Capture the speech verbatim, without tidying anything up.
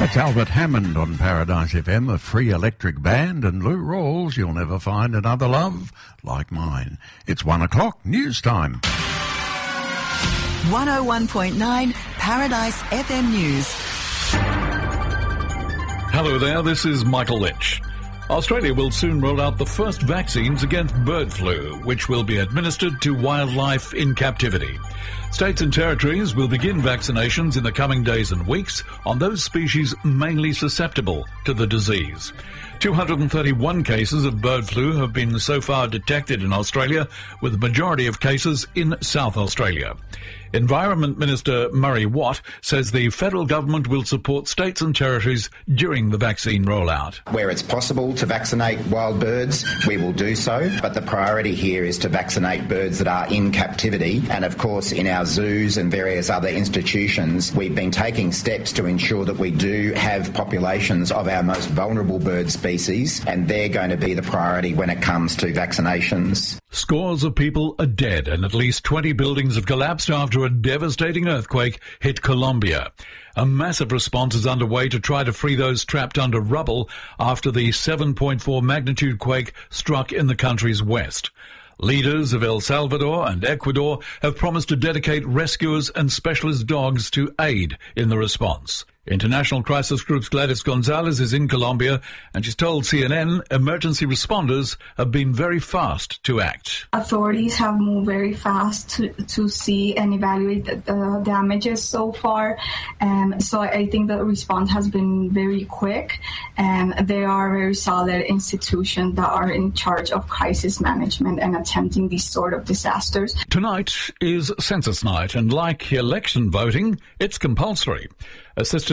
That's Albert Hammond on Paradise F M, a free electric band, and Lou Rawls, You'll Never Find Another Love Like Mine. It's one o'clock, news time. one oh one point nine Paradise F M News. Hello there, this is Michael Lynch. Australia will soon roll out the first vaccines against bird flu, which will be administered to wildlife in captivity. States and territories will begin vaccinations in the coming days and weeks on those species mainly susceptible to the disease. two hundred thirty-one cases of bird flu have been so far detected in Australia, with the majority of cases in South Australia. Environment Minister Murray Watt says the federal government will support states and territories during the vaccine rollout. Where it's possible to vaccinate wild birds, we will do so, but the priority here is to vaccinate birds that are in captivity. And of course, in our zoos and various other institutions, we've been taking steps to ensure that we do have populations of our most vulnerable bird species, and they're going to be the priority when it comes to vaccinations. Scores of people are dead and at least twenty buildings have collapsed after a devastating earthquake hit Colombia. A massive response is underway to try to free those trapped under rubble after the seven point four magnitude quake struck in the country's west. Leaders of El Salvador and Ecuador have promised to dedicate rescuers and specialist dogs to aid in the response. International Crisis Group's Gladys Gonzalez is in Colombia, and she's told C N N emergency responders have been very fast to act. Authorities have moved very fast to, to see and evaluate the, the damages so far. Um, so I think the response has been very quick, and they are very solid institutions that are in charge of crisis management and attempting these sort of disasters. Tonight is census night, and like election voting, it's compulsory. Assistant